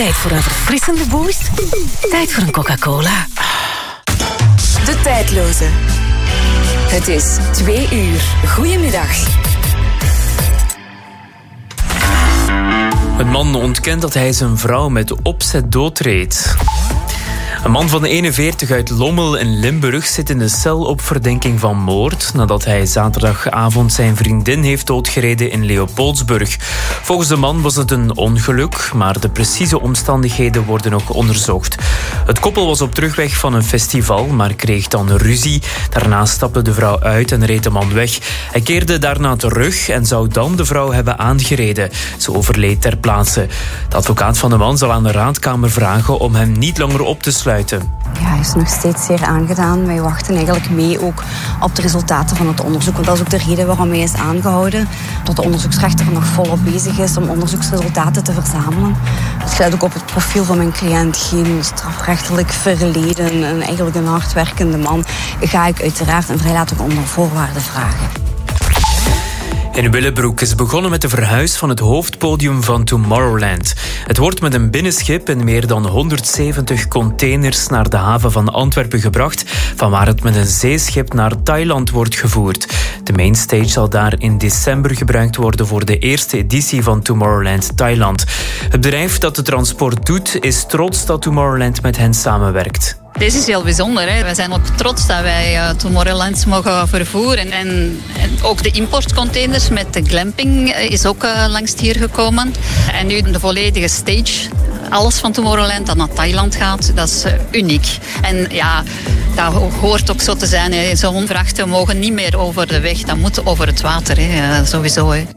Tijd voor een verfrissende boost? Tijd voor een Coca-Cola. De tijdloze. Het is 2 uur. Goedemiddag. Een man ontkent dat hij zijn vrouw met opzet doodreed. Een man van 41 uit Lommel in Limburg zit in de cel op verdenking van moord nadat hij zaterdagavond zijn vriendin heeft doodgereden in Leopoldsburg. Volgens de man was het een ongeluk, maar de precieze omstandigheden worden nog onderzocht. Het koppel was op terugweg van een festival, maar kreeg dan ruzie. Daarna stapte de vrouw uit en reed de man weg. Hij keerde daarna terug en zou dan de vrouw hebben aangereden. Ze overleed ter plaatse. De advocaat van de man zal aan de raadkamer vragen om hem niet langer op te sluiten. Ja, hij is nog steeds zeer aangedaan. Wij wachten eigenlijk mee ook op de resultaten van het onderzoek. Want dat is ook de reden waarom hij is aangehouden. Dat de onderzoeksrechter nog volop bezig is om onderzoeksresultaten te verzamelen. Het sluit ook op het profiel van mijn cliënt. Geen strafrechtelijk verleden en eigenlijk een hardwerkende man. Ga ik uiteraard een vrijlating onder voorwaarden vragen. In Willebroek is begonnen met de verhuis van het hoofdpodium van Tomorrowland. Het wordt met een binnenschip en meer dan 170 containers naar de haven van Antwerpen gebracht, vanwaar het met een zeeschip naar Thailand wordt gevoerd. De mainstage zal daar in december gebruikt worden voor de eerste editie van Tomorrowland Thailand. Het bedrijf dat de transport doet is trots dat Tomorrowland met hen samenwerkt. Deze is heel bijzonder. Hè. Wij zijn ook trots dat wij Tomorrowland mogen vervoeren. En ook de importcontainers met de glamping is ook langs hier gekomen. En nu de volledige stage, alles van Tomorrowland dat naar Thailand gaat, dat is uniek. En ja, dat hoort ook zo te zijn. Hè. Zo'n vrachten mogen niet meer over de weg, dat moet over het water, hè. Sowieso. Hè.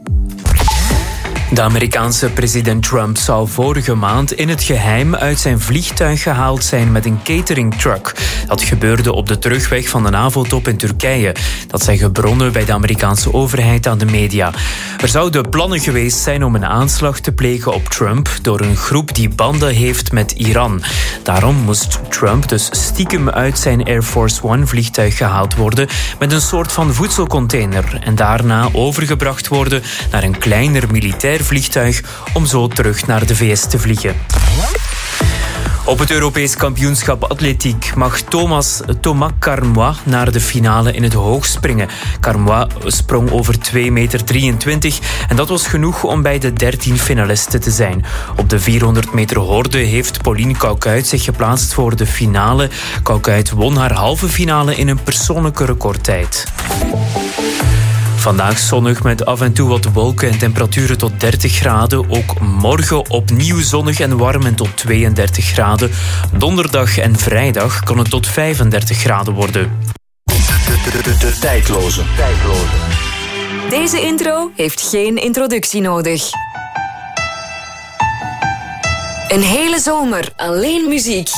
De Amerikaanse president Trump zou vorige maand in het geheim uit zijn vliegtuig gehaald zijn met een cateringtruck. Dat gebeurde op de terugweg van de NAVO-top in Turkije. Dat zeggen bronnen bij de Amerikaanse overheid aan de media. Er zouden plannen geweest zijn om een aanslag te plegen op Trump door een groep die banden heeft met Iran. Daarom moest Trump dus stiekem uit zijn Air Force One vliegtuig gehaald worden met een soort van voedselcontainer en daarna overgebracht worden naar een kleiner militair vliegtuig om zo terug naar de VS te vliegen. Op het Europees kampioenschap atletiek mag Thomas Carmois naar de finale in het hoogspringen. Carmois sprong over 2,23 meter en dat was genoeg om bij de 13 finalisten te zijn. Op de 400 meter horde heeft Pauline Caucuit zich geplaatst voor de finale. Caucuit won haar halve finale in een persoonlijke recordtijd. Vandaag zonnig met af en toe wat wolken en temperaturen tot 30 graden. Ook morgen opnieuw zonnig en warm en tot 32 graden. Donderdag en vrijdag kan het tot 35 graden worden. De tijdloze. Deze intro heeft geen introductie nodig. Een hele zomer alleen muziek.